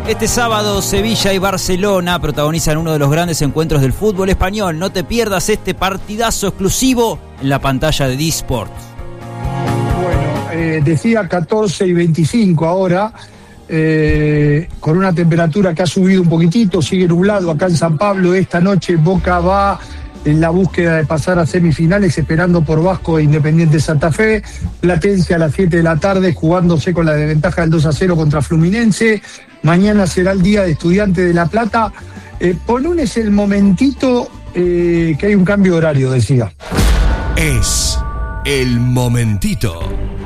Este sábado Sevilla y Barcelona protagonizan uno de los grandes encuentros del fútbol español. No te pierdas este partidazo exclusivo en la pantalla de D-Sport. Bueno, decía 14 y 25 ahora, con una temperatura que ha subido un poquitito, sigue nublado acá en San Pablo. Esta noche Boca va en la búsqueda de pasar a semifinales, esperando por Vasco e Independiente Santa Fe. Platense a las 7 de la tarde, jugándose con la desventaja del 2-0 contra Fluminense. Mañana será el día de Estudiantes de La Plata. Ponún es el momentito que hay un cambio de horario, decía. Es el momentito.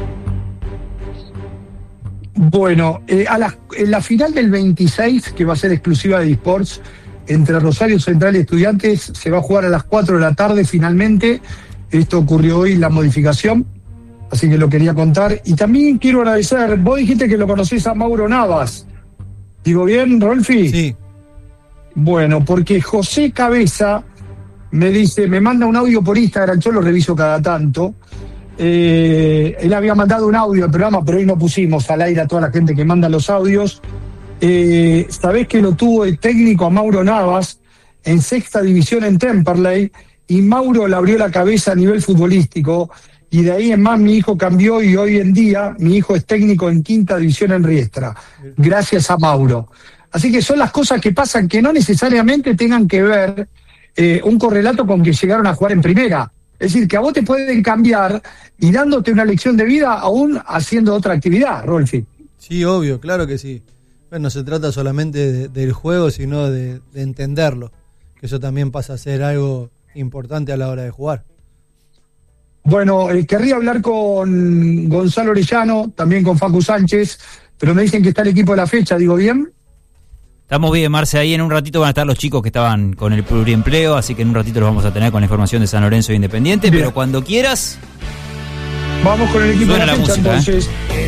Bueno, en la final del 26, que va a ser exclusiva de eSports, entre Rosario Central y Estudiantes, se va a jugar a las 4 de la tarde finalmente. Esto ocurrió hoy, la modificación, así que lo quería contar. Y también quiero agradecer, vos dijiste que lo conocés a Mauro Navas. ¿Digo bien, Rolfi? Sí. Bueno, porque José Cabeza me dice, me manda un audio por Instagram, yo lo reviso cada tanto. Él había mandado un audio al programa, pero hoy no pusimos al aire a toda la gente que manda los audios. Sabés que lo tuvo de técnico a Mauro Navas en sexta división en Temperley, y Mauro le abrió la cabeza a nivel futbolístico, y de ahí en más mi hijo cambió y hoy en día mi hijo es técnico en quinta división en Riestra, gracias a Mauro. Así que son las cosas que pasan, que no necesariamente tengan que ver un correlato con que llegaron a jugar en primera. Es decir, que a vos te pueden cambiar y dándote una lección de vida aún haciendo otra actividad, Rolfi. Sí, obvio, claro que sí. No se trata solamente del juego, sino de entenderlo, que eso también pasa a ser algo importante a la hora de jugar. Bueno, querría hablar con Gonzalo Orellano, también con Facu Sánchez, pero me dicen que está el equipo de la fecha, ¿digo bien? Estamos bien, Marce, ahí en un ratito van a estar los chicos que estaban con el pluriempleo, así que en un ratito los vamos a tener con la información de San Lorenzo e Independiente, bien. Pero cuando quieras... Vamos con el equipo de la fecha, música, entonces...